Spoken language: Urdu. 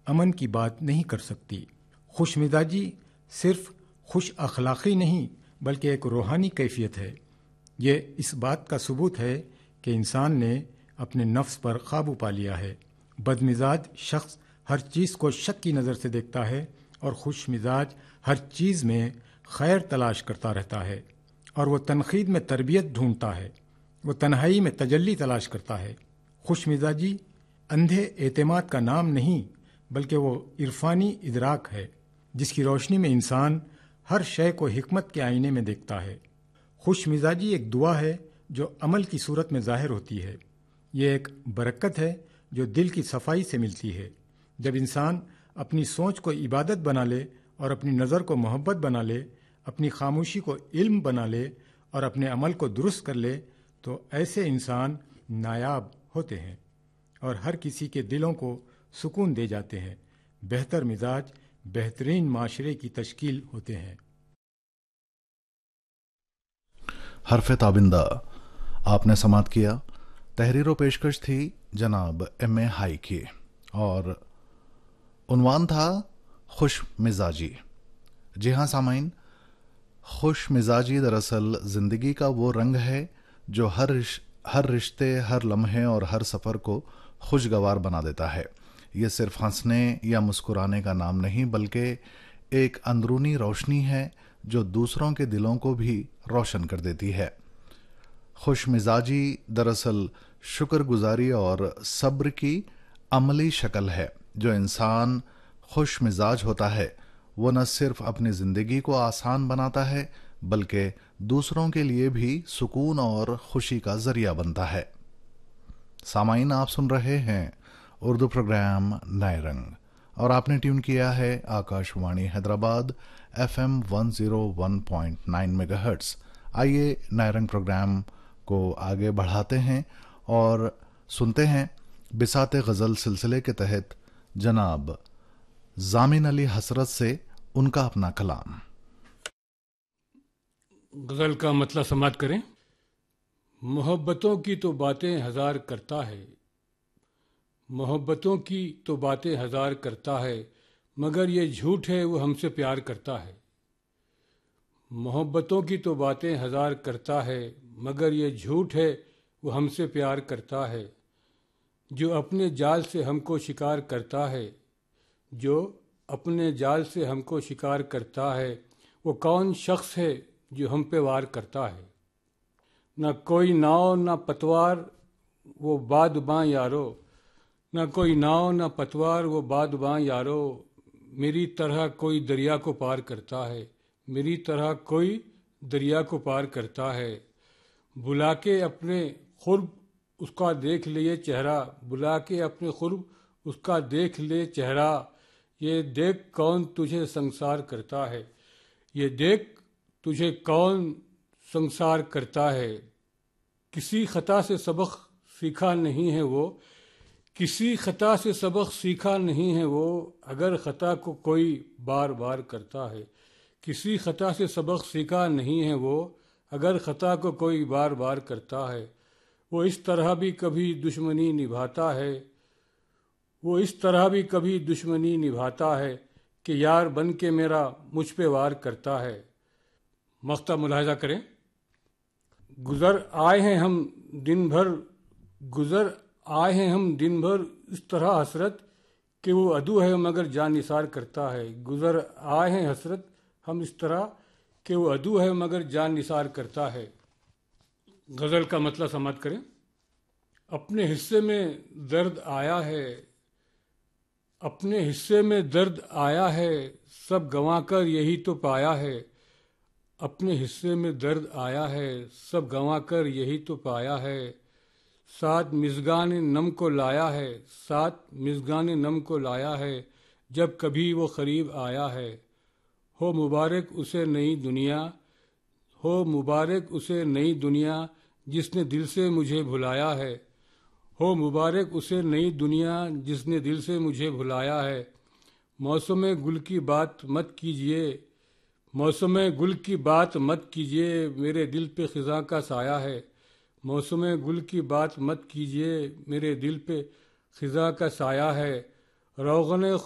امن کی بات نہیں کر سکتی۔ خوش مزاجی صرف خوش اخلاقی نہیں بلکہ ایک روحانی کیفیت ہے۔ یہ اس بات کا ثبوت ہے کہ انسان نے اپنے نفس پر قابو پا لیا ہے۔ بد مزاج شخص ہر چیز کو شک کی نظر سے دیکھتا ہے اور خوش مزاج ہر چیز میں خیر تلاش کرتا رہتا ہے، اور وہ تنقید میں تربیت ڈھونڈتا ہے، وہ تنہائی میں تجلی تلاش کرتا ہے۔ خوش مزاجی اندھے اعتماد کا نام نہیں بلکہ وہ عرفانی ادراک ہے جس کی روشنی میں انسان ہر شے کو حکمت کے آئینے میں دیکھتا ہے۔ خوش مزاجی ایک دعا ہے جو عمل کی صورت میں ظاہر ہوتی ہے۔ یہ ایک برکت ہے جو دل کی صفائی سے ملتی ہے۔ جب انسان اپنی سوچ کو عبادت بنا لے اور اپنی نظر کو محبت بنا لے، اپنی خاموشی کو علم بنا لے اور اپنے عمل کو درست کر لے تو ایسے انسان نایاب ہوتے ہیں اور ہر کسی کے دلوں کو سکون دے جاتے ہیں۔ بہتر مزاج بہترین معاشرے کی تشکیل ہوتے ہیں۔ حرف تابندہ آپ نے سماعت کیا۔ تحریر و پیشکش تھی جناب ایم اے ہائی کی، اور عنوان تھا خوش مزاجی۔ جی ہاں سامعین، خوش مزاجی دراصل زندگی کا وہ رنگ ہے جو ہر رشتے، ہر لمحے اور ہر سفر کو خوشگوار بنا دیتا ہے۔ یہ صرف ہنسنے یا مسکرانے کا نام نہیں بلکہ ایک اندرونی روشنی ہے جو دوسروں کے دلوں کو بھی روشن کر دیتی ہے۔ خوش مزاجی دراصل شکر گزاری اور صبر کی عملی شکل ہے۔ جو انسان خوش مزاج ہوتا ہے وہ نہ صرف اپنی زندگی کو آسان بناتا ہے بلکہ دوسروں کے لیے بھی سکون اور خوشی کا ذریعہ بنتا ہے۔ سامعین، آپ سن رہے ہیں اردو پروگرام نئے رنگ، اور آپ نے ٹیون کیا ہے آکاش وانی حیدرآباد FM 101.9 میگا ہرٹز۔ آئیے نئے رنگ پروگرام کو آگے بڑھاتے ہیں اور سنتے ہیں بساط غزل سلسلے کے تحت جناب ضامن علی حسرت سے ان کا اپنا کلام۔ غزل کا مطلب سماعت کریں۔ محبتوں کی تو باتیں ہزار کرتا ہے، محبتوں کی تو باتیں ہزار کرتا ہے، مگر یہ جھوٹ ہے وہ ہم سے پیار کرتا ہے۔ محبتوں کی تو باتیں ہزار کرتا ہے، مگر یہ جھوٹ ہے وہ ہم سے پیار کرتا ہے۔ جو اپنے جال سے ہم کو شکار کرتا ہے، جو اپنے جال سے ہم کو شکار کرتا ہے، وہ کون شخص ہے جو ہم پہ وار کرتا ہے۔ نہ کوئی ناؤ نہ پتوار وہ باد باں یارو، نہ کوئی ناؤ نہ پتوار وہ باد باں یارو، میری طرح کوئی دریا کو پار کرتا ہے، میری طرح کوئی دریا کو پار کرتا ہے۔ بلا کے اپنے قرب اس کا دیکھ لے چہرہ، بلا کے اپنے قرب اس کا دیکھ لے چہرہ، یہ دیکھ کون تجھے سنسار کرتا ہے، یہ دیکھ تجھے کون سنسار کرتا ہے۔ کسی خطا سے سبق سیکھا نہیں ہے وہ، کسی خطا سے سبق سیکھا نہیں ہے وہ، اگر خطا کو کوئی بار بار کرتا ہے، کسی خطا سے سبق سیکھا نہیں ہے وہ، اگر خطا کو کوئی بار بار کرتا ہے۔ وہ اس طرح بھی کبھی دشمنی نبھاتا ہے، وہ اس طرح بھی کبھی دشمنی نبھاتا ہے کہ یار بن کے میرا مجھ پہ وار کرتا ہے۔ مقطع ملاحظہ کریں۔ گزر آئے ہیں ہم دن بھر، گزر آئے ہیں ہم دن بھر اس طرح حسرت کہ وہ عدو ہے مگر جان نثار کرتا ہے۔ گزر آئے ہیں حسرت ہم اس طرح کہ وہ عدو ہے مگر جان نثار کرتا ہے۔ غزل کا مطلب سماعت کریں۔ اپنے حصے میں درد آیا ہے، اپنے حصے میں درد آیا ہے، سب گنوا کر یہی تو پایا ہے۔ اپنے حصے میں درد آیا ہے، سب گنوا کر یہی تو پایا ہے۔ ساتھ مژگان نم کو لایا ہے، ساتھ مژگان نم کو لایا ہے، جب کبھی وہ قریب آیا ہے۔ ہو مبارک اسے نئی دنیا، ہو مبارک اسے نئی دنیا جس نے دل سے مجھے بھلایا ہے۔ ہو مبارک اسے نئی دنیا جس نے دل سے مجھے بھلایا ہے۔ موسم گل کی بات مت کیجیے، موسم گل کی بات مت کیجیے، میرے دل پہ خزاں کا سایہ ہے۔ موسم گل کی بات مت کیجیے، میرے دل پہ خزاں کا سایہ ہے۔ روغن